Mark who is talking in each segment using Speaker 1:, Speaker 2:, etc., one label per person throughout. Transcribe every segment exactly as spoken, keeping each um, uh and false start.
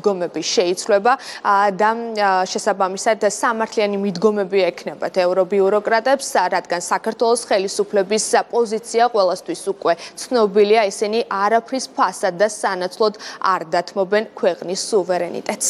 Speaker 1: მიდგომები შეიცვლება და შესაბამისად სამართლიანი მიდგომები ექნებათ ევრობიუროკრატებს, რადგან საქართველოს ხელისუფლების პოზიცია ყველასთვის უკვე ცნობილია, ისინი არაფრის ფასად და სანაცვლოდ არ დათმობენ ქვეყნის სუვერენიტეტს.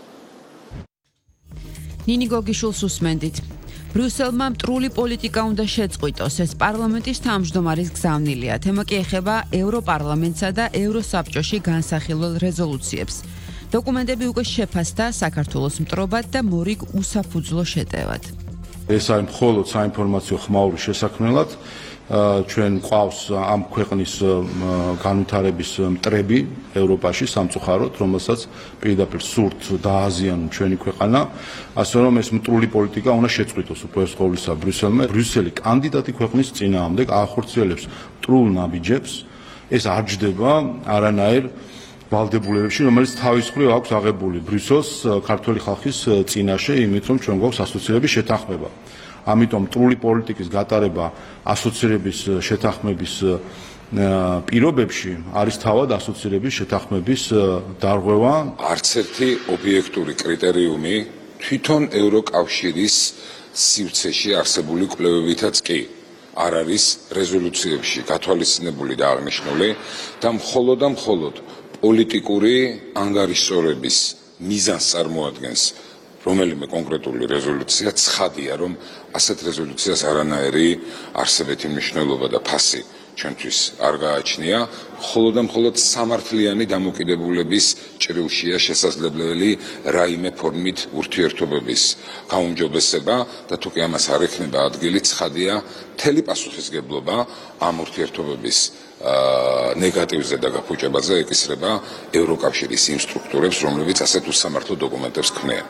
Speaker 2: ნინი გოგიშვილს უსმენდით. ბრიუსელმა მტრული პოლიტიკა უნდა შეწყვიტოს, ეს პარლამენტის თავმჯდომარის გზავნილია. თემა კი ეხება ევროპარლამენტსა და ევროსაბჭოში განსახილველ რეზოლუციებს. დოკუმენტები უკვე შეფასდა საქართველოს მტრობად და მორიგ უსაფუძვლო შეტევად.
Speaker 3: ეს არის მხოლოდ საინფორმაციო ხმაური შესაქმნელად. ჩვენ ყავს ამ ქვეყნის განვითარების მტრები ევროპაში სამწუხაროდ, რომელსაც პირდაპირ სურთ დააზიანონ ჩვენი ქვეყანა, ასე რომ ეს მტრული პოლიტიკა უნდა შეწყვიტოს უპირველეს ყოვლისა ბრიუსელმა. ბრიუსელი კანდიდატი ქვეყნის წინააღმდეგ ახორციელებს მტრულ ნაბიჯებს, ეს არ ჯდება არანაირ ვალდებულებებში, რომელიც თავის მხრივ აქვს აღებული ბრიუსელს ქართული ხალხის წინაშე, იმით რომ ჩვენ გვაქვს ასოცირების შეთანხმება. ამიტომ მტრული პოლიტიკის გატარება ასოცირების შეთანხმების პირობებში არის თავად ასოცირების შეთანხმების დარღვევა.
Speaker 4: არც ერთი ობიექტური კრიტერიუმი თვითონ ევროკავშირის სივრცეში არსებული კვლევებითაც კი არ არის რეზოლუციებში გათვალისწინებული და აღნიშნული და მხოლოდ და მხოლოდ პოლიტიკური ანგარიშსწორების მიზანს წარმოადგენს რომელიმე კონკრეტული რეზოლუცია. ცხადია, რომ ასეთ რეზოლუციას არანაირი არსებითი მნიშვნელობა და ფასი ჩვენთვის არ გააჩნია. მხოლოდ და მხოლოდ სამართლიანი დამოკიდებულების ჭრილშია შესაძლებელი რაიმე ფორმით ურთიერთობების გაუმჯობესება და თუ კი ამას არ ექნება ადგილი, ცხადია, მთელი პასუხისგებლობა ამ ურთიერთობების ნეგატივზე და გაფუჭებაზე ეკისრება ევროკავშირის იმ სტრუქტურებს, რომლებიც ასეთ უსამართლო დოკუმენტებს ქმნიან.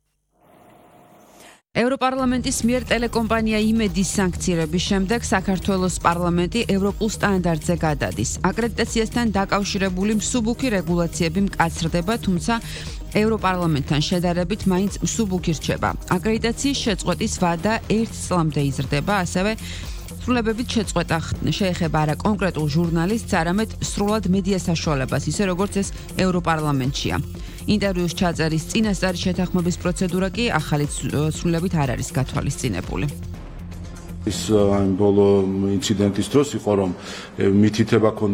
Speaker 2: ევროპარლამენტის მიერ ტელეკომპანია იმედის სანქცირების შემდეგ საქართველოს პარლამენტი ევროპულ სტანდარტზე გადადის. აკრედიტაციასთან დაკავშირებული მსუბუქი რეგულაციები მკაცრდება, თუმცა ევროპარლამენტთან შედარებით მაინც მსუბუქი რჩება. აკრედიტაციის შეწყვეტის ვადა ერთ წლამდე იზრდება, ასევე სრულებებით შეწყვეტა შეეხება არა კონკრეტულ ჟურნალისტს, არამედ სრულად მედია საშუალებას, ისე როგორც ეს ევროპარლამენტშია. ინტერვიუს ჩაწერის წინასწარი შეთანხმების პროცედურა კი ახალი სრულებით არ არის გათვალისწინებული.
Speaker 3: ის ბოლო ინციდენტის დროს იყო, რომ მითითება ქონდა